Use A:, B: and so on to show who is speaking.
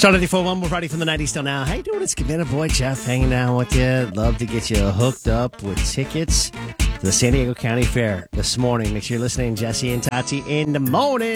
A: Started before one more Friday from the 90s still now. How you doing? It's Cabana Boy Jeff hanging out with you. Love to get you hooked up with tickets to the San Diego County Fair this morning. Make sure you're listening, Jesse and Tati, in the morning.